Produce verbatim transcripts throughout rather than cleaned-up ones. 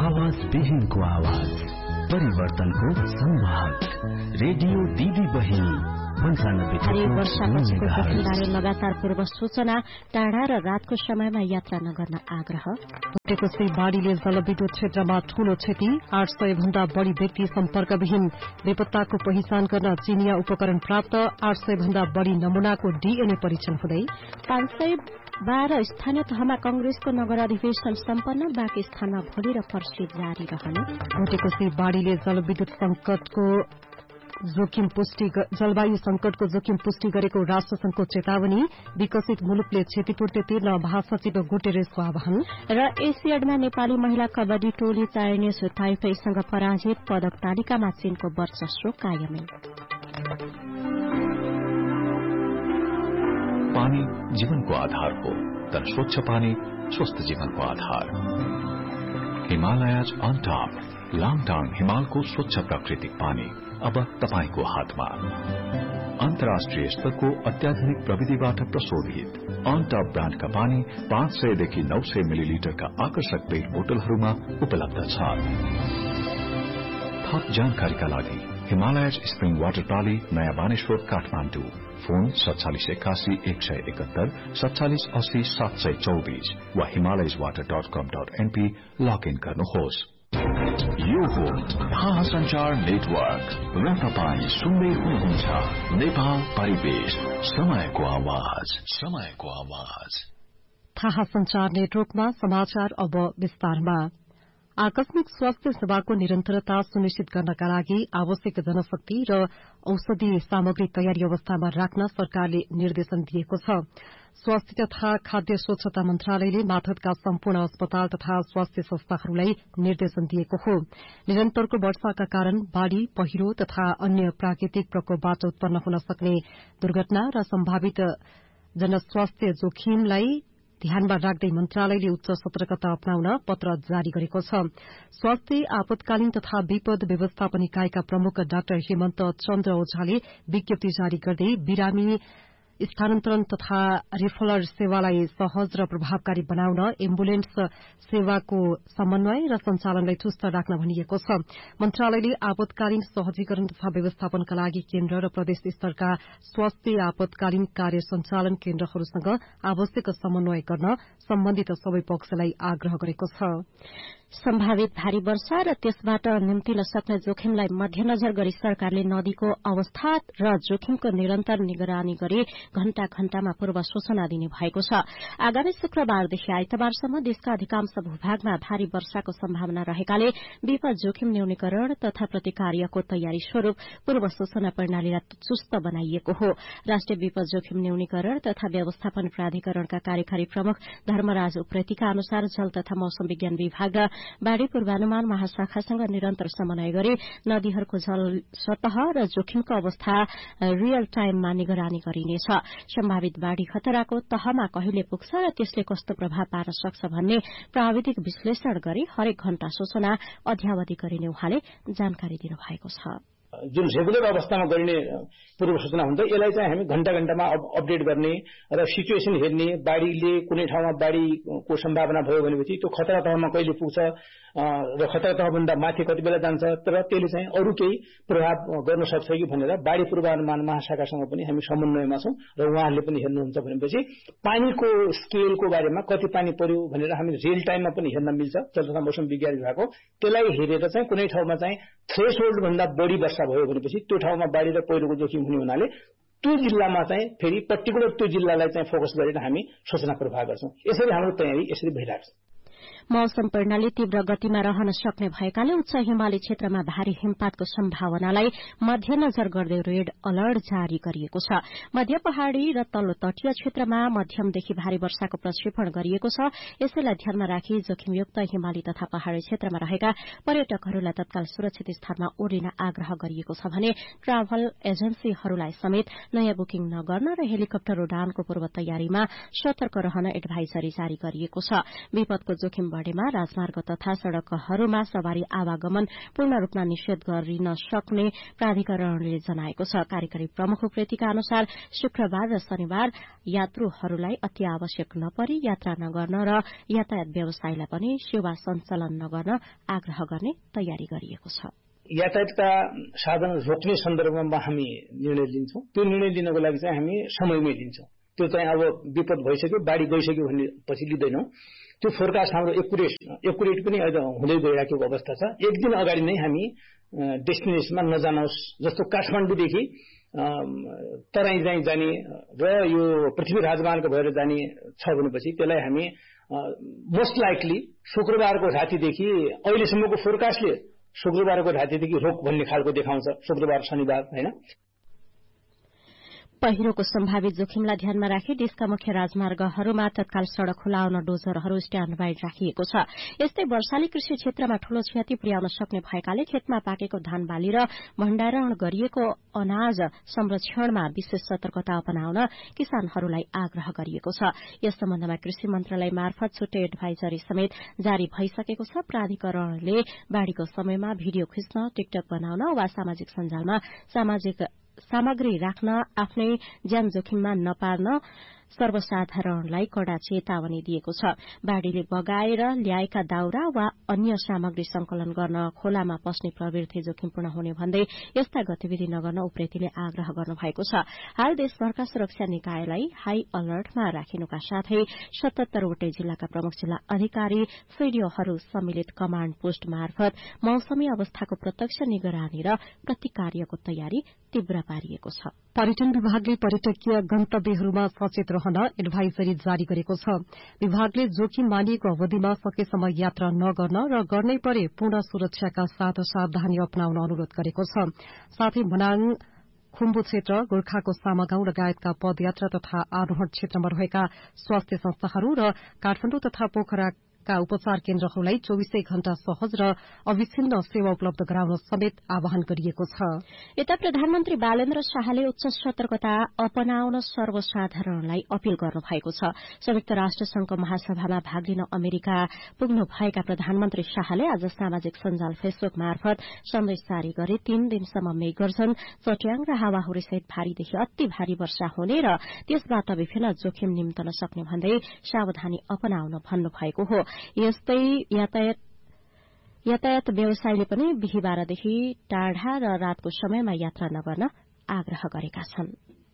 आवाज विहीनको आवाज, परिवर्तनको संवाद, रेडियो दिदी बहिनी भारी वर्षापछिको जोखिमबारे लगातार पूर्व सूचना, टाढा र रातको समयमा यात्रा नगर्न आग्रह। भुटेकोसी बाढ़ीले जलविद्युत क्षेत्रमा ठूलो क्षति, आठ सय भन्दा बढ़ी व्यक्ति सम्पर्कविहीन। बेपत्ताको पहिचान गर्न चिनिया उपकरण प्राप्त, आठ सय भन्दा बढ़ी नमूनाको डीएनए परीक्षण हुँदै। पाँच सय बाह्र स्थानीय तहमा कंग्रेसको नगर अधिवेशन सम्पन्न, बाँकी स्थानमा भोलि र पर्सि जारी रहने। भुटेकोसी बाढ़ीले जलविद्युत संकटको जोखिम पुष्टि जलवायु संकटको जोखिम पुष्टि गरेको राष्ट्रसंघको चेतावनी, विकसित मुलुकले क्षतिपूर्ति तिर्न महासचिव गुटेरेसको आह्वान। र एसियाडमा नेपाली महिला कबड्डी टोली चाइनिज ताइपेईसँग पराजित, पदक तालिकामा चीनको वर्चस्व कायमै। पानी जीवनको आधार हो, तर स्वच्छ पानी स्वस्थ जीवनको आधार। हिमालयज अन टप, लाङटाङ हिमालको स्वच्छ प्राकृतिक पानी अब तपाईको हातमा। अन्तर्राष्ट्रिय स्तरको अत्याधुनिक प्रविधिबाट प्रशोधित अन टप ब्रान्डका पानी पाँच सय देखि नौ सय मिलिलिटरका आकर्षक पेट बोतलहरूमा उपलब्ध छ। थप जानकारीका लागि हिमालयज स्प्रिङ वाटर प्राली, नयाँ बानेश्वर, काठमाडौँ। फोन सत्तालिस एकासी एक सय एकहत्तर सत्तालिस अस्सी सात सय चौबीस वा हिमालयज वाटर डट कम डट एनपी लगइन गर्नुहोस्। यो हो थाहा संचार नेटवर्क र तपाईँ सुन्दै हुनुहुन्छ नेपाल परिवेश, समयको आवाज, समयको आवाज। थाहा संचार नेटवर्कमा समाचार अब विस्तारमा। आकस्मिक स्वास्थ्य सेवाको निरन्तरता सुनिश्चित गर्नका लागि आवश्यक जनशक्ति र औषधि सामग्री तयारी अवस्थामा राख्न सरकारले निर्देशन दिएको छ। स्वास्थ्य तथा खाद्य स्वच्छता मन्त्रालयले माथतका सम्पूर्ण अस्पताल तथा स्वास्थ्य संस्थाहरूलाई निर्देशन दिएको हो। निरन्तरको वर्षाका कारण बाढ़ी, पहिरो तथा अन्य प्राकृतिक प्रकोपबाट उत्पन्न हुन सक्ने दुर्घटना र सम्भावित जनस्वास्थ्य जोखिमलाई ध्यानमा राख्दै मन्त्रालयले उच्च सतर्कता अपनाउन पत्र जारी गरेको छ। स्वास्थ्य आपतकालीन तथा विपद व्यवस्थापन इकाईका प्रमुख डाक्टर हेमन्त चन्द्र ओझाले विज्ञप्ति जारी गर्दै बिरामी स्थानान्तरण तथा रेफरल सेवालाई सहज र प्रभावकारी बनाउन एम्बुलेन्स सेवाको समन्वय र सञ्चालनलाई चुस्त राख्न भनिएको छ। मन्त्रालयले आपतकालीन सहजीकरण तथा व्यवस्थापनका लागि केन्द्र र प्रदेश स्तरका स्वास्थ्य आपतकालीन कार्य सञ्चालन केन्द्रहरूसँग आवश्यक समन्वय गर्न सम्बन्धित सबै पक्षलाई आग्रह गरेको छ। सम्भावित भारी वर्षा र त्यसबाट निम्तिन सक्ने जोखिमलाई मध्यनजर गरी सरकारले नदीको अवस्था र जोखिमको निरन्तर निगरानी गरी घण्टा घण्टामा पूर्व सूचना दिने भएको छ। आगामी शुक्रबारदेखि आइतबारसम्म देशका अधिकांश भूभागमा भारी वर्षाको सम्भावना रहेकाले विपद जोखिम न्यूनीकरण तथा प्रतिकार्यको तयारी स्वरूप पूर्व सूचना प्रणालीलाई चुस्त बनाइएको हो। राष्ट्रिय विपद जोखिम न्यूनीकरण तथा व्यवस्थापन प्राधिकरणका कार्यकारी प्रमुख धर्मराज उप्रेतीका अनुसार जल तथा मौसम विज्ञान विभाग र बाढ़ी पूर्वानुमान महाशाखासँग निरन्तर समन्वय गरी नदीहरूको जल सतह र जोखिमको अवस्था रियल टाइममा निगरानी गरिनेछ। सम्भावित बाढ़ी खतराको तहमा कहिले पुग्छ र त्यसले कस्तो प्रभाव पार्न सक्छ भन्ने प्राविधिक विश्लेषण गरी हरेक घण्टा सूचना अध्यावधि गरिने उहाँले जानकारी दिनुभएको छ। जुन रेगुलर अवस्थामा गरिने पूर्व सूचना हुन्छ यसलाई चाहिँ हामी घण्टा घण्टामा अपडेट गर्ने र सिचुएसन हेर्ने, बाढ़ीले कुनै ठाउँमा बाढ़ीको सम्भावना भयो भनेपछि त्यो खतरा तहमा कहिले पुग्छ र खतरा तहभन्दा माथि कति बेला जान्छ, तर त्यसले चाहिँ अरू केही प्रभाव गर्न सक्छ कि भनेर बाढ़ी पूर्वानुमान महाशाखासँग पनि हामी समन्वयमा छौं र उहाँहरूले पनि हेर्नुहुन्छ भनेपछि पानीको स्केलको बारेमा कति पानी पर्यो भनेर हामी रियल टाइममा पनि हेर्न मिल्छ। जल तथा मौसम विज्ञान विभागको त्यसलाई हेरेर चाहिँ कुनै ठाउँमा चाहिँ थ्रेशोल्ड भन्दा बढी वर्षा भयो भनेपछि त्यो ठाउँमा बाढ़ी र पहिरोको जोखिम हुने हुनाले त्यो जिल्लामा चाहिँ फेरि पर्टिकुलर त्यो जिल्लालाई चाहिँ फोकस गरेर हामी सूचना प्रवाह गर्छौं। यसरी हाम्रो तयारी यसरी भइरहेको छ। मौसम प्रणाली तीव्र गतिमा रहन सक्ने भएकाले उच्च हिमाली क्षेत्रमा भारी हिमपातको सम्भावनालाई मध्यनजर गर्दै रेड अलर्ट जारी गरिएको छ। मध्य पहाड़ी र तल्लो तटीय क्षेत्रमा मध्यमदेखि भारी वर्षाको प्रक्षेपण गरिएको छ। यसैलाई ध्यानमा राखी जोखिमयुक्त हिमाली तथा पहाड़ी क्षेत्रमा रहेका पर्यटकहरूलाई तत्काल सुरक्षित स्थानमा ओर्लिन आग्रह गरिएको छ भने ट्राभल एजेन्सीहरूलाई समेत नयाँ बुकिङ नगर्न र हेलिकप्टर उडानको पूर्व तयारीमा सतर्क रहन एडभाइजरी जारी गरिएको छ। विपदको जोखिम बढेमा राजमार्ग तथा सड़कहरूमा सवारी आवागमन पूर्ण रूपमा निषेध गरिन सक्ने प्राधिकरणले जनाएको छ। कार्यकारी प्रमुख उप्रेतीका अनुसार शुक्रबार र शनिबार यात्रुहरूलाई अति आवश्यक नपरी यात्रा नगर्न र यातायात व्यवसायलाई पनि सेवा सञ्चालन नगर्न आग्रह गर्ने तयारी गरिएको छ। यातायातका साधन रोक्ने सन्दर्भमा हामी निर्णय लिन्छौं। त्यो निर्णय लिनको लागि चाहिँ हामी समयमै लिन्छौं। त्यो चाहिँ अब विपद भइसक्यो, बाढी गइसक्यो भन्ने पछि लिँदैनौं। त्यो फोरकास्ट हाम्रो एकुरेट एकुरेट पनि हुँदै गइराखेको अवस्था छ। एक दिन अगाडि नै हामी डेस्टिनेसनमा नजानुहोस्, जस्तो काठमाडौँदेखि तराई चाहिँ जाने र यो पृथ्वी राजमार्ग भएर जाने छ भनेपछि त्यसलाई हामी मोस्ट लाइकली शुक्रबारको रातिदेखि अहिलेसम्मको फोरकास्टले शुक्रबारको रातिदेखि रोक भन्ने खालको देखाउँछ। शुक्रबार शनिबार हैन। पहिरोको सम्भावित जोखिमलाई ध्यानमा राखी देशका मुख्य राजमार्गहरूमा तत्काल सड़क खुलाउन डोजरहरू स्ट्याण्ड बाई राखिएको छ। यस्तै वर्षाले कृषि क्षेत्रमा ठूलो क्षति पुर्याउन सक्ने भएकाले खेतमा पाकेको धान बाली र भण्डारण गरिएको अनाज संरक्षणमा विशेष सतर्कता अपनाउन किसानहरूलाई आग्रह गरिएको छ। यस सम्बन्धमा कृषि मन्त्रालय मार्फत छुट्टै एडभाइजरी समेत जारी भइसकेको छ। प्राधिकरणले बाढ़ीको समयमा भिडियो खिच्न, टिकटक बनाउन वा सामाजिक सञ्जालमा सामाजिक सामग्री राख्न आफ्नै ज्यान जोखिममा नपार्न सर्वसाधारणलाई कड़ा चेतावनी दिएको छ। बाढ़ीले बगाएर ल्याएका दाउरा वा अन्य सामग्री संकलन गर्न खोलामा पस्ने प्रवृत्ति जोखिमपूर्ण हुने भन्दै यस्ता गतिविधि नगर्न उप्रेतीले आग्रह गर्नु भएको छ। हाल देशभरका सुरक्षा निकायलाई हाई अलर्टमा राखिनुका साथै सतहत्तरवटै जिल्लाका प्रमुख जिल्ला अधिकारी सीडीओहरू सम्मिलित कमाण्ड पोस्ट मार्फत मौसमी अवस्थाको प्रत्यक्ष निगरानी र प्रतिकार्यको तयारी तीव्र पारिएको छ। पर्यटन विभागले पर्यटकीय गन्तव्यहरूमा सचेत रहन एडभाइजरी जारी गरेको छ। विभागले जोखिम मानिएको अवधिमा सकेसम्म यात्रा नगर्न र गर्नै परे पूर्ण सुरक्षाका साथ सावधानी अपनाउन अनुरोध गरेको छ। साथै मनाङ खुम्बु क्षेत्र, गोर्खाको सामागाउँ लगायतका पदयात्रा तथा आरोहण क्षेत्रमा रहेका स्वास्थ्य संस्थाहरू र काठमाडौँ तथा पोखरा उपचार केन्द्रहरूलाई चौबीसै घण्टा सहज र अविच्छिन्न सेवा उपलब्ध गराउन समेत आह्वान गरिएको छ। यता प्रधानमन्त्री बालेन्द्र शाहले उच्च सतर्कता अपनाउन सर्वसाधारणलाई अपील गर्नु भएको छ। संयुक्त राष्ट्र संघको महासभामा भाग लिन अमेरिका पुग्नु भएका प्रधानमन्त्री शाहले आज सामाजिक सञ्जाल फेसबुक मार्फत सन्देश जारी गरे। तीन दिनसम्म मेघगर्जन, चट्याङ र हावाहुरीसहित भारीदेखि अति भारी वर्षा हुने र त्यसबाट विभिन्न जोखिम निम्तन सक्ने भन्दै सावधानी अपनाउन भन्नुभएको हो। यस्तै यातायात यातायात व्यवसायले पनि बिहीबारदेखि टाढा र रातको समयमा यात्रा नगर्न आग्रह गरेका छन्।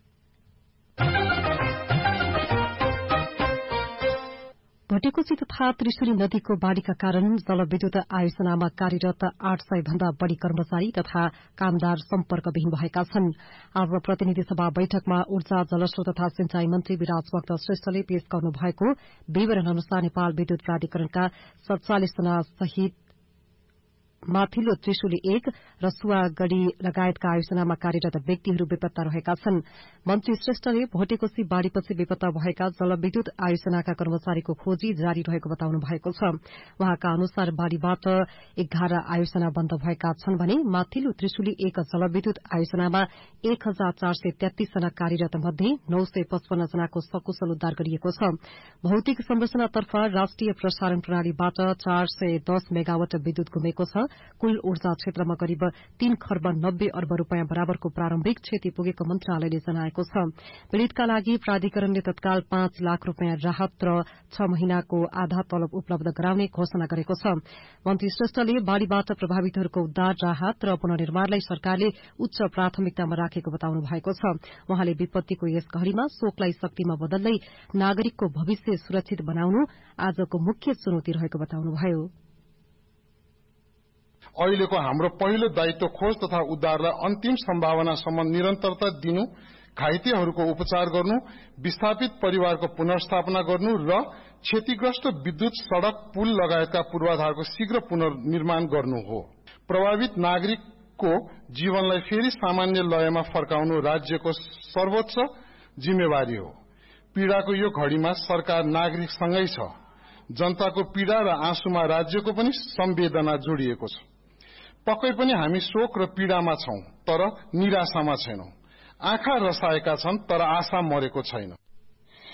भटेकोसी तथा त्रिशुली नदीको बाढ़ीका कारण जलविद्युत आयोजनामा कार्यरत आठ सय भन्दा बढ़ी कर्मचारी तथा कामदार सम्पर्कविहीन भएका छन्। आज प्रतिनिधि सभा बैठकमा ऊर्जा, जलस्रोत तथा सिंचाई मन्त्री विराजभक्त श्रेष्ठले पेश गर्नु भएको विवरण अनुसार नेपाल विद्युत प्राधिकरणका सड़चालिस जना सहित माथिल्लो त्रिशुली एक र सुवागढ़ी लगायतका आयोजनामा कार्यरत व्यक्तिहरू बेपत्ता रहेका छन्। मन्त्री श्रेष्ठले भोटेकोसी बाढ़ीपछि बेपत्ता भएका जलविद्युत आयोजनाका कर्मचारीको खोजी जारी रहेको बताउनु भएको छ। उहाँका अनुसार बाढ़ीबाट एघार आयोजना बन्द भएका छन् भने माथिल्लो त्रिशुली एक जलविद्युत आयोजनामा एक हजार चार सय तेत्तीस जना कार्यरत मध्ये नौ सय पचपन्न जनाको सकुशल उद्धार गरिएको छ। भौतिक संरचनातर्फ राष्ट्रिय प्रसारण प्रणालीबाट चार सय दस मेगावाट विद्युत गुमेको छ। कुल ऊर्जा क्षेत्रमा करिब तीन खर्ब नब्बे अर्ब रूपियाँ बराबरको प्रारम्भिक क्षति पुगेको मन्त्रालयले जनाएको छ। पीड़ितका लागि प्राधिकरणले तत्काल पाँच लाख रूपियाँ राहत र छ महिनाको आधा तलब उपलब्ध गराउने घोषणा गरेको छ। मन्त्री श्रेष्ठले बाढ़ीबाट प्रभावितहरूको उद्धार, राहत र पुनर्निर्माणलाई सरकारले उच्च प्राथमिकतामा राखेको बताउनु भएको छ। उहाँले विपत्तिको यस घड़ीमा शोकलाई शक्तिमा बदल्दै नागरिकको भविष्य सुरक्षित बनाउनु आजको मुख्य चुनौती रहेको बताउनुभयो। अहिलेको हाम्रो पहिलो दायित्व खोज तथा उद्धारलाई अन्तिम सम्भावनासम्म निरन्तरता दिनु, घाइतेहरूको उपचार गर्नु, विस्थापित परिवारको पुनर्स्थापना गर्नु र क्षतिग्रस्त विद्युत, सड़क, पुल लगायतका पूर्वाधारको शीघ्र पुनर्निर्माण गर्नु हो। प्रभावित नागरिकको जीवनलाई फेरि सामान्य लयमा फर्काउनु राज्यको सर्वोच्च जिम्मेवारी हो। पीड़ाको यो घड़ीमा सरकार नागरिकसँगै छ। जनताको पीड़ा र आँसुमा राज्यको पनि संवेदना जोडिएको छ। पक्कै पनि हामी शोक र पीड़ामा छौं, तर निराशामा छैनौं। आँखा रसाएका छन्, तर आशा मरेको छैन।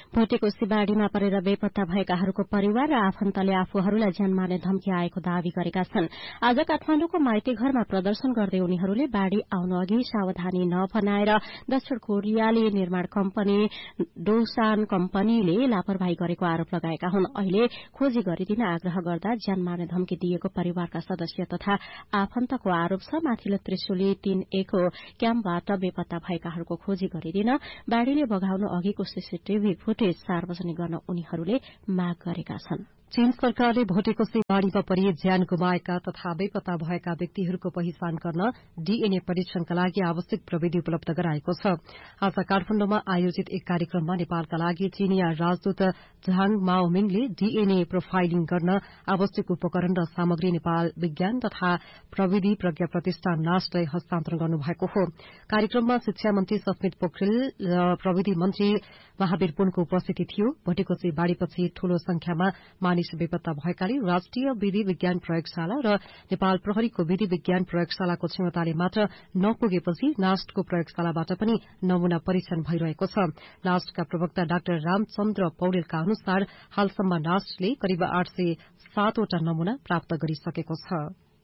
भोटेकोशी बाढ़ीमा परेर बेपत्ता भएकाहरूको परिवार र आफन्तले आफूहरूलाई ज्यान मार्ने धम्की आएको दावी गरेका छन्। आज काठमाडौँको माइती घरमा प्रदर्शन गर्दै उनीहरूले बाढ़ी आउन अघि सावधानी नअपनाएर दक्षिण कोरियाली निर्माण कम्पनी डोसान कम्पनीले लापरवाही गरेको आरोप लगाएका हुन्। अहिले खोजी गरिदिन आग्रह गर्दा ज्यान मार्ने धम्की दिएको परिवारका सदस्य तथा आफन्तको आरोप छ। माथिल्लो त्रिशुली तीन एको क्याम्पबाट बेपत्ता भएकाहरूको खोजी गरिदिन बाढ़ीले बगाउनु अघिको सीसीटीभी फुटेज सार्वजनिक गर्न उनीहरूले माग गरेका छन्। चीन सरकारले भोटेकोशी बाढ़ीमा परि ज्यान गुमाएका तथा बेपत्ता भएका व्यक्तिहरूको पहिचान गर्न डीएनए परीक्षणका लागि आवश्यक प्रविधि उपलब्ध गराएको छ। आज काठमाडौँमा आयोजित एक कार्यक्रममा नेपालका लागि चीनिया राजदूत झाङ माओमिङले डीएनए प्रोफाइलिङ गर्न आवश्यक उपकरण र सामग्री नेपाल विज्ञान तथा प्रविधि प्रज्ञा प्रतिष्ठान नास्टलाई हस्तान्तरण गर्नुभएको हो। कार्यक्रममा शिक्षा मन्त्री सस्मित पोखरेल र प्रविधि मन्त्री महावीर पुनको उपस्थिति थियो। भोटेकोशी बाढ़ीपछि ठूलो संख्यामा मानिस बेपत्ता भएकाले राष्ट्रिय विधि विज्ञान प्रयोगशाला र नेपाल प्रहरीको विधि विज्ञान प्रयोगशालाको क्षमताले मात्र नपुगेपछि नास्टको प्रयोगशालाबाट पनि नमूना परीक्षण भइरहेको छ। नास्टका प्रवक्ता डाक्टर रामचन्द्र पौडेलका अनुसार हालसम्म नास्टले करिब आठ सय सातवटा नमूना प्राप्त गरिसकेको छ।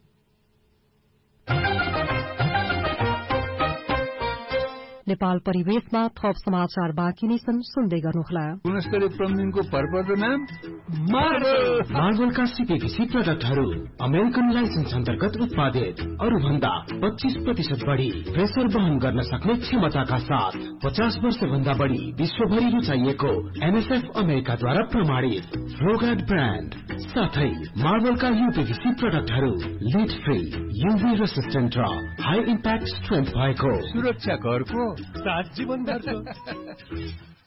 नेपाल परिवेशमा थप समाचार बाँकी नै छन्, सुन्दै गर्नुहोला। गुणस्तरीय प्लम्बिङको भरपर्दो नाम मार्बल। मार्बलका सीपीवीसी प्रोडक्टहरू अमेरिकन लाइसेन्स अन्तर्गत उत्पादित, अरूभन्दा पच्चीस प्रतिशत बढ़ी प्रेसर वहन गर्न सक्ने क्षमताका साथ पचास वर्ष भन्दा बढ़ी विश्वभरि रुचाइएको एनएसएफ अमेरिकाद्वारा प्रमाणित फ्लोगार्ड ब्रान्ड साथै मार्बलका यूपीवीसी प्रोडक्टहरू लिड फ्री, यूभी रेसिस्टेन्ट र हाई इम्प्याक्ट स्ट्रेन्थ भएको सुरक्षा घरको सात जीवन गर्छ।